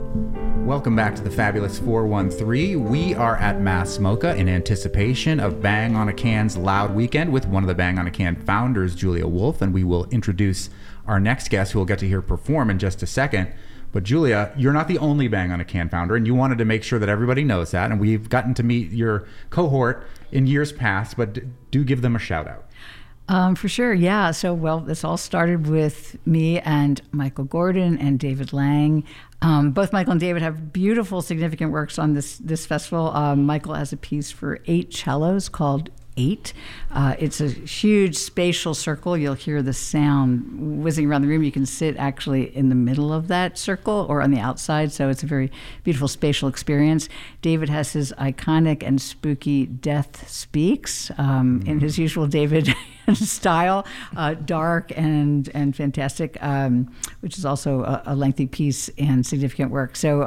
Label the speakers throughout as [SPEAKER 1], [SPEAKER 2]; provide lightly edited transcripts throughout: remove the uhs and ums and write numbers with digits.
[SPEAKER 1] Welcome back to the Fabulous 413. We are at Mass MoCA in anticipation of Bang on a Can's Loud Weekend with one of the Bang on a Can founders, Julia Wolf, and we will introduce our next guest who we'll get to hear perform in just a second. But Julia, you're not the only Bang on a Can founder, and you wanted to make sure that everybody knows that, and we've gotten to meet your cohort in years past, but do give them a shout out.
[SPEAKER 2] For sure, yeah. So, well, this all started with me and Michael Gordon and David Lang. Both Michael and David have beautiful, significant works on this festival. Michael has a piece for 8 cellos called 8. It's a huge spatial circle. You'll hear the sound whizzing around the room. You can sit actually in the middle of that circle or on the outside, so it's a very beautiful spatial experience. David has his iconic and spooky Death Speaks in his usual David style, dark and fantastic, which is also a lengthy piece and significant work. So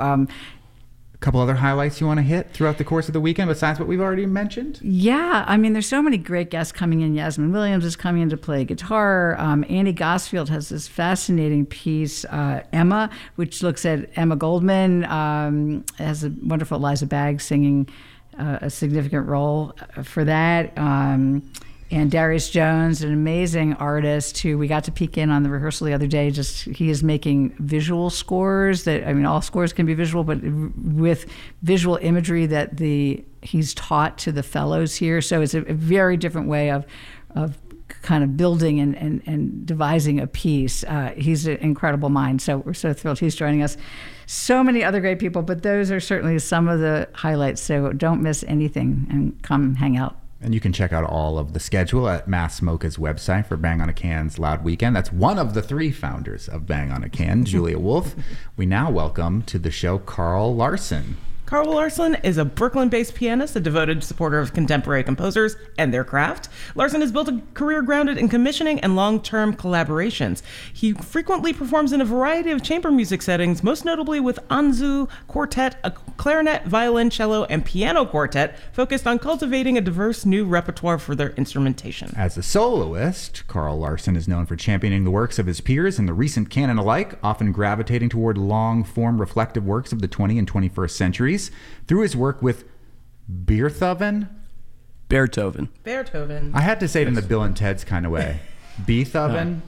[SPEAKER 1] a couple other highlights you want to hit throughout the course of the weekend besides what we've already mentioned?
[SPEAKER 2] Yeah, I mean, there's so many great guests coming in. Yasmin Williams is coming in to play guitar. Andy Gosfield has this fascinating piece, Emma, which looks at Emma Goldman, has a wonderful Eliza Baggs singing a significant role for that. And Darius Jones, an amazing artist who we got to peek in on the rehearsal the other day. He is making visual scores all scores can be visual, but with visual imagery that he's taught to the fellows here. So it's a very different way of kind of building and devising a piece. He's an incredible mind, so we're so thrilled he's joining us. So many other great people, but those are certainly some of the highlights. So don't miss anything and come hang out.
[SPEAKER 1] And you can check out all of the schedule at Mass MoCA's website for Bang on a Can's Loud Weekend. That's one of the 3 founders of Bang on a Can, Julia Wolf. We now welcome to the show Carl Larson.
[SPEAKER 3] Carl Larson is a Brooklyn-based pianist, a devoted supporter of contemporary composers and their craft. Larson has built a career grounded in commissioning and long-term collaborations. He frequently performs in a variety of chamber music settings, most notably with Anzu Quartet, a clarinet, violin, cello, and piano quartet focused on cultivating a diverse new repertoire for their instrumentation.
[SPEAKER 1] As a soloist, Carl Larson is known for championing the works of his peers in the recent canon alike, often gravitating toward long-form reflective works of the 20th and 21st centuries. Through his work with Beethoven.
[SPEAKER 3] I
[SPEAKER 1] had to say it in the Bill and Ted's kind of way. Beethoven.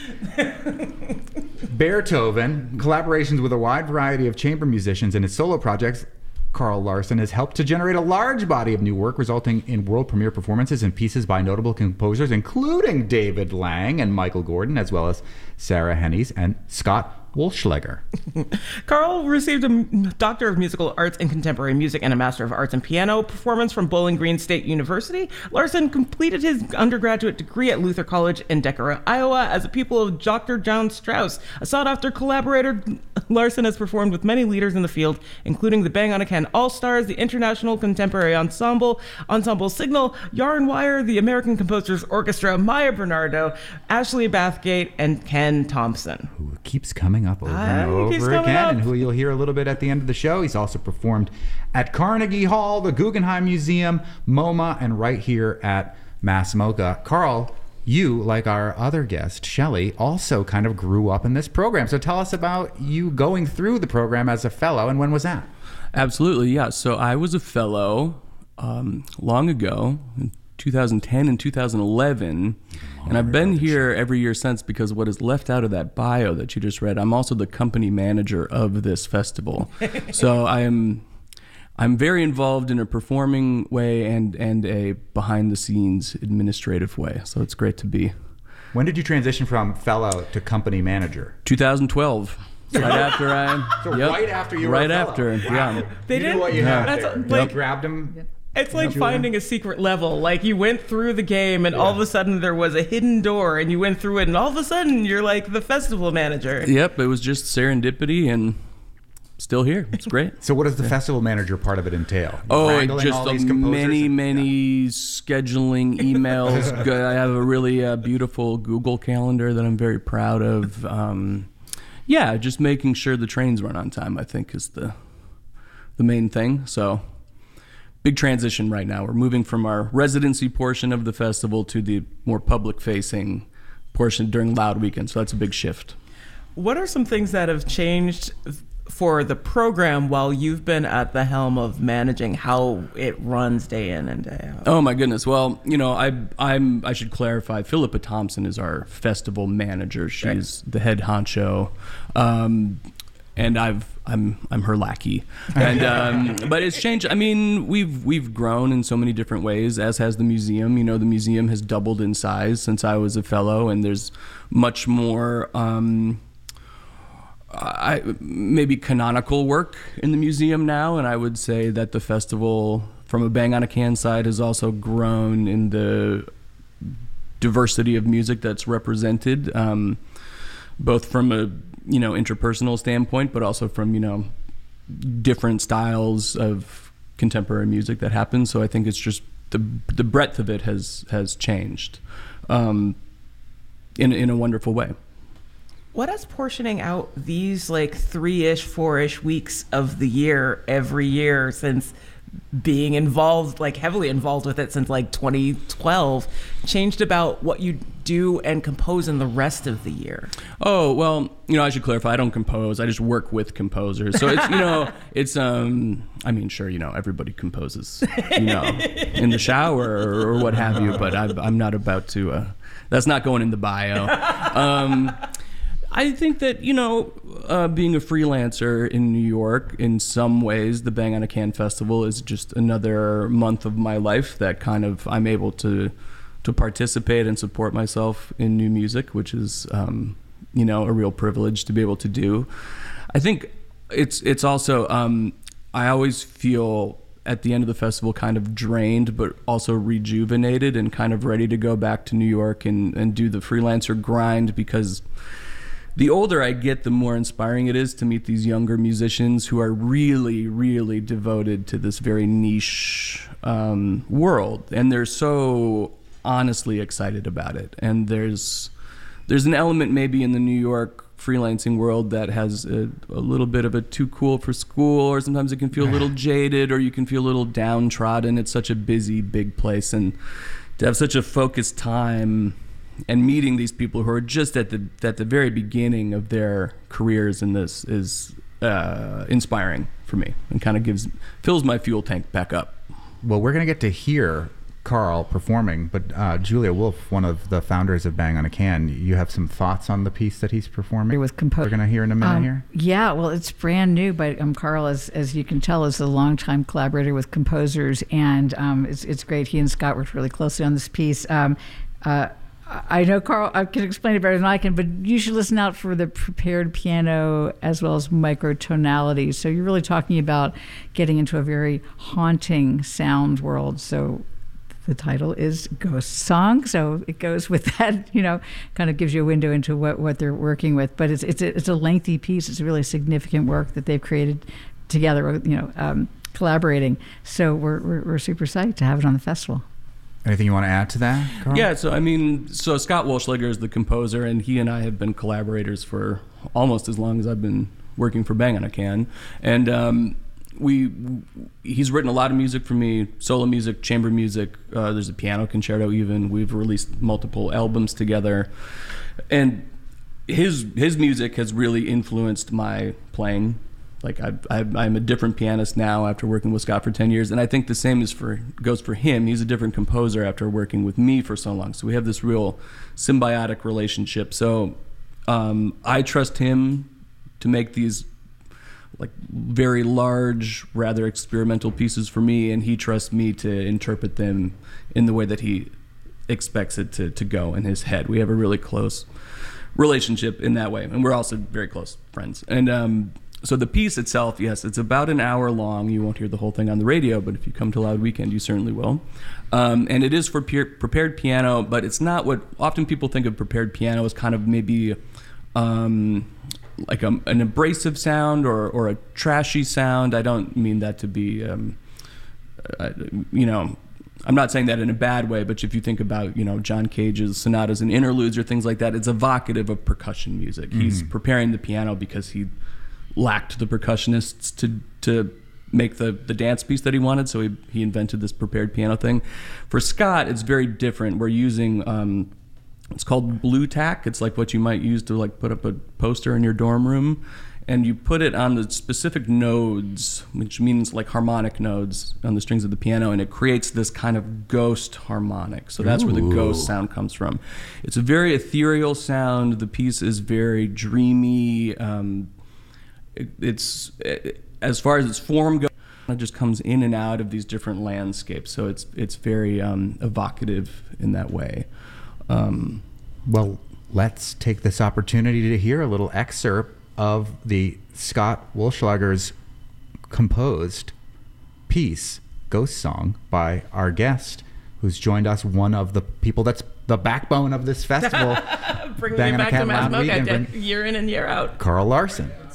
[SPEAKER 1] Beethoven, collaborations with a wide variety of chamber musicians and his solo projects, Carl Larson has helped to generate a large body of new work, resulting in world premiere performances and pieces by notable composers, including David Lang and Michael Gordon, as well as Sarah Hennies and Scott Wolschleger.
[SPEAKER 3] Carl received a Doctor of Musical Arts in Contemporary Music and a Master of Arts in Piano performance from Bowling Green State University. Larson completed his undergraduate degree at Luther College in Decorah, Iowa, as a pupil of Dr. John Strauss, a sought-after collaborator. Larson has performed with many leaders in the field, including the Bang on a Can All-Stars, the International Contemporary Ensemble, Ensemble Signal, Yarn Wire, the American Composers Orchestra, Maya Bernardo, Ashley Bathgate, and Ken Thompson.
[SPEAKER 1] Who keeps coming up over and over again, and who you'll hear a little bit at the end of the show. He's also performed at Carnegie Hall, the Guggenheim Museum, MoMA, and right here at Mass MoCA. Carl, you, like our other guest, Shelley, also kind of grew up in this program. So tell us about you going through the program as a fellow, and when was that?
[SPEAKER 4] Absolutely, yeah. So I was a fellow long ago, in 2010 and 2011, and I've been here every year since because what is left out of that bio that you just read, I'm also the company manager of this festival. So I'm very involved in a performing way and a behind-the-scenes administrative way. So it's great to be.
[SPEAKER 1] When did you transition from fellow to company manager?
[SPEAKER 4] 2012. Right after
[SPEAKER 1] right after you were
[SPEAKER 4] right
[SPEAKER 1] a fellow.
[SPEAKER 4] After,
[SPEAKER 1] wow.
[SPEAKER 4] Yeah.
[SPEAKER 3] They
[SPEAKER 1] knew what you had there.
[SPEAKER 3] Like,
[SPEAKER 1] you grabbed him.
[SPEAKER 2] Yep.
[SPEAKER 3] It's like finding a secret level. Like you went through the game and all of a sudden there was a hidden door and you went through it and all of a sudden you're like the festival manager.
[SPEAKER 4] Yep, it was just serendipity and still here. It's great.
[SPEAKER 1] So what does the festival manager part of it entail?
[SPEAKER 4] Just many scheduling emails. I have a really beautiful Google Calendar that I'm very proud of. Just making sure the trains run on time, I think, is the main thing. So big transition right now. We're moving from our residency portion of the festival to the more public-facing portion during Loud Weekend. So that's a big shift.
[SPEAKER 3] What are some things that have changed for the program while you've been at the helm of managing how it runs day in and day out?
[SPEAKER 4] Oh my goodness. Well, I should clarify. Philippa Thompson is our festival manager. She's the head honcho, and I'm her lackey. And but it's changed. I mean, we've grown in so many different ways, as has the museum. The museum has doubled in size since I was a fellow, and there's much more. Maybe canonical work in the museum now, and I would say that the festival, from a Bang on a Can side, has also grown in the diversity of music that's represented, both from a interpersonal standpoint, but also from different styles of contemporary music that happens. So I think it's just the breadth of it has changed in a wonderful way.
[SPEAKER 3] What has portioning out these 3-ish, 4-ish weeks of the year every year since being involved, heavily involved with it since 2012, changed about what you do and compose in the rest of the year?
[SPEAKER 4] Oh, well, I should clarify. I don't compose. I just work with composers. So it's, I mean, sure, everybody composes, in the shower or what have you, but I'm not about to, that's not going in the bio. I think that, being a freelancer in New York, in some ways, the Bang on a Can Festival is just another month of my life that kind of I'm able to participate and support myself in new music, which is, a real privilege to be able to do. I think it's also, I always feel at the end of the festival kind of drained, but also rejuvenated and kind of ready to go back to New York and do the freelancer grind, because the older I get, the more inspiring it is to meet these younger musicians who are really, really devoted to this very niche world, and they're so honestly excited about it. And there's an element maybe in the New York freelancing world that has a little bit of a too cool for school, or sometimes it can feel a little jaded, or you can feel a little downtrodden. It's such a busy, big place, and to have such a focused time and meeting these people who are just at the very beginning of their careers in this is inspiring for me, and kind of fills my fuel tank back up.
[SPEAKER 1] Well, we're going to get to hear Carl performing, but Julia Wolf, one of the founders of Bang on a Can, you have some thoughts on the piece that he's performing?
[SPEAKER 2] We're
[SPEAKER 1] going to hear in a minute here.
[SPEAKER 2] Yeah, well, it's brand new, but Carl, as you can tell, is a longtime collaborator with composers, and it's great. He and Scott worked really closely on this piece. I know Carl can explain it better than I can, but you should listen out for the prepared piano as well as microtonality. So you're really talking about getting into a very haunting sound world. So the title is Ghost Song, so it goes with that, kind of gives you a window into what they're working with. But it's a lengthy piece. It's a really significant work that they've created together, collaborating. So we're super psyched to have it on the festival.
[SPEAKER 1] Anything you want to add to that, Carl?
[SPEAKER 4] Yeah, so Scott Walschlager is the composer, and he and I have been collaborators for almost as long as I've been working for Bang on a Can. And he's written a lot of music for me, solo music, chamber music. There's a piano concerto even. We've released multiple albums together. And his music has really influenced my playing. I'm a different pianist now after working with Scott for 10 years, and I think the same goes for him. He's a different composer after working with me for so long. So we have this real symbiotic relationship. So I trust him to make these very large, rather experimental pieces for me, and he trusts me to interpret them in the way that he expects it to go in his head. We have a really close relationship in that way, and we're also very close friends. And so the piece itself, yes, it's about an hour long. You won't hear the whole thing on the radio, but if you come to Loud Weekend, you certainly will. And it is for prepared piano, but it's not what often people think of prepared piano as kind of maybe like an abrasive sound or a trashy sound. I don't mean that to be, I'm not saying that in a bad way, but if you think about, John Cage's sonatas and interludes or things like that, it's evocative of percussion music. Mm-hmm. He's preparing the piano because he lacked the percussionists to make the dance piece that he wanted, so he invented this prepared piano thing. For Scott, it's very different. We're using it's called blue tack. It's like what you might use to put up a poster in your dorm room, and you put it on the specific nodes, which means like harmonic nodes on the strings of the piano, and it creates this kind of ghost harmonic. So that's where the ghost sound comes from. It's a very ethereal sound. The piece is very dreamy. It's as far as its form goes, it just comes in and out of these different landscapes. So it's very evocative in that way.
[SPEAKER 1] Well, let's take this opportunity to hear a little excerpt of the Scott Wollschlager's composed piece, Ghost Song, by our guest, who's joined us, one of the people that's the backbone of this festival.
[SPEAKER 3] Bringing me back to Mass Mocha year in and year out.
[SPEAKER 1] Carl Larson.